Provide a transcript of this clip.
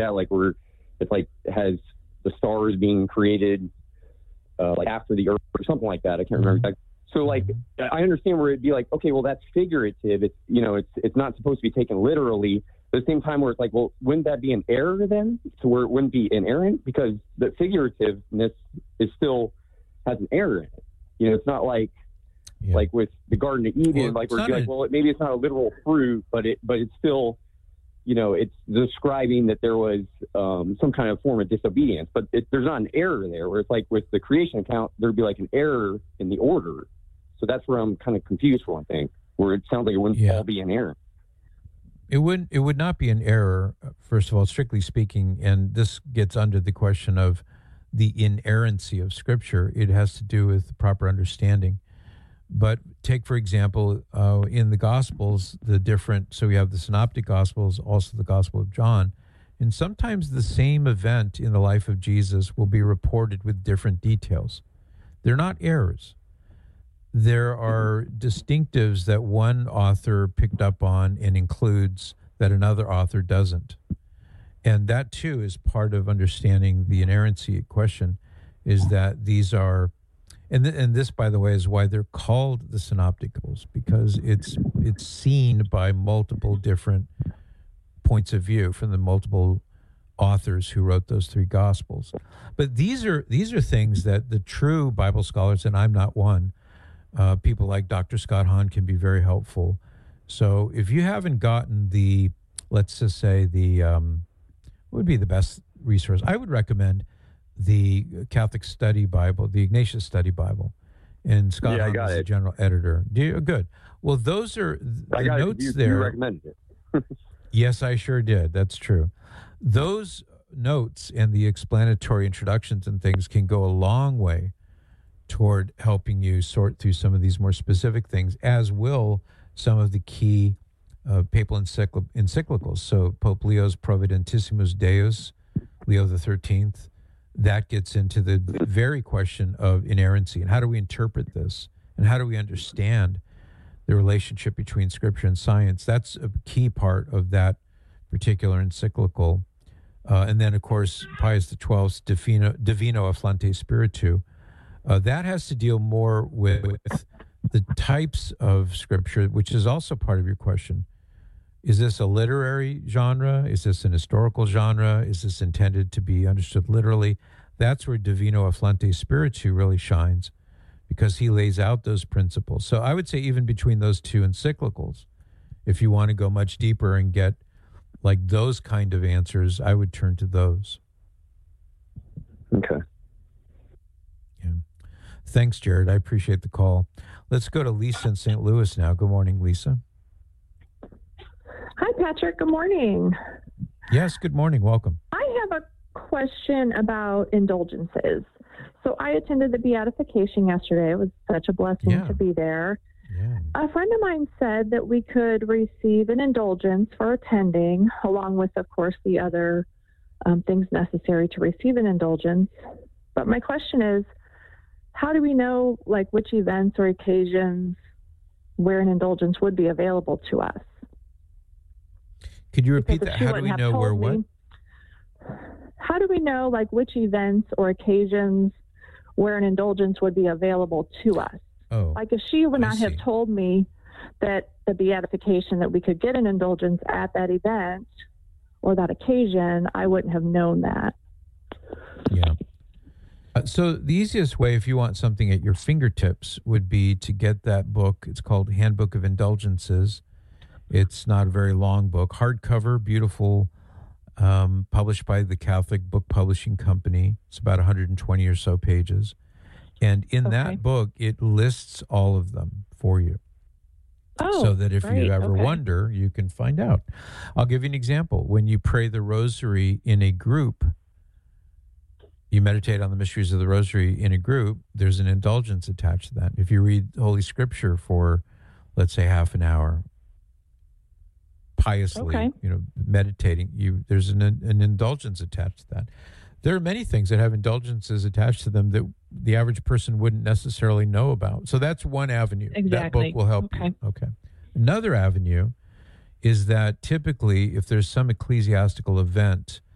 that, like where it's like has the stars being created like after the Earth or something like that. I can't remember exactly. So like I understand where it'd be like, okay, well that's figurative. It's it's not supposed to be taken literally. At the same time where it's like, well, wouldn't that be an error then? To where it wouldn't be inerrant, because the figurativeness is still has an error in it. It's not like like with the Garden of Eden, like where you're like, well, maybe it's not a literal fruit, but it's still, it's describing that there was some kind of form of disobedience, but there's not an error there. Where it's like with the creation account, there'd be like an error in the order. So that's where I'm kind of confused for one thing, where it sounds like it wouldn't all be an error. It would not be an error, first of all, strictly speaking, and this gets under the question of the inerrancy of Scripture. It has to do with the proper understanding. But take, for example, in the Gospels, so we have the Synoptic Gospels, also the Gospel of John, and sometimes the same event in the life of Jesus will be reported with different details. They're not errors. There are distinctives that one author picked up on and includes that another author doesn't. And that, too, is part of understanding the inerrancy question, is that these are, and this, by the way, is why they're called the Synopticals, because it's seen by multiple different points of view from the multiple authors who wrote those three Gospels. But these are things that the true Bible scholars, and I'm not one, people like Dr. Scott Hahn can be very helpful. So if you haven't gotten let's just say what would be the best resource? I would recommend the Catholic Study Bible, the Ignatius Study Bible, and Scott Hahn is the general editor. Good. Well, those are the notes there. You recommended it. Yes, I sure did. That's true. Those notes and the explanatory introductions and things can go a long way toward helping you sort through some of these more specific things, as will some of the key papal encyclicals. So Pope Leo's Providentissimus Deus, Leo XIII, that gets into the very question of inerrancy and how do we interpret this and how do we understand the relationship between Scripture and science. That's a key part of that particular encyclical. And then, of course, Pius XII's Divino Afflante Spiritu. That has to deal more with the types of Scripture, which is also part of your question. Is this a literary genre? Is this an historical genre? Is this intended to be understood literally? That's where Divino Afflante Spiritu really shines, because he lays out those principles. So I would say even between those two encyclicals, if you want to go much deeper and get like those kind of answers, I would turn to those. Okay. Yeah. Thanks, Jared. I appreciate the call. Let's go to Lisa in St. Louis now. Good morning, Lisa. Hi, Patrick. Good morning. Yes, good morning. Welcome. I have a question about indulgences. So I attended the beatification yesterday. It was such a blessing to be there. Yeah. A friend of mine said that we could receive an indulgence for attending, along with, of course, the other things necessary to receive an indulgence. But my question is, how do we know, like, which events or occasions where an indulgence would be available to us? Could you repeat that? How do we know where what? How do we know, like, which events or occasions where an indulgence would be available to us? Oh, like, if she would not have told me that the beatification, that we could get an indulgence at that event or that occasion, I wouldn't have known that. Yeah. So the easiest way, if you want something at your fingertips, would be to get that book. It's called Handbook of Indulgences. It's not a very long book, hardcover, beautiful, published by the Catholic Book Publishing Company. It's about 120 or so pages. And in that book, it lists all of them for you. Oh, so that if you ever wonder, you can find out. I'll give you an example. When you pray the rosary in a group, you meditate on the mysteries of the rosary in a group, there's an indulgence attached to that. If you read Holy Scripture for, let's say, half an hour, piously, meditating, there's an indulgence attached to that. There are many things that have indulgences attached to them that the average person wouldn't necessarily know about. So that's one avenue. Exactly. That book will help you. Okay. Another avenue is that typically if there's some ecclesiastical event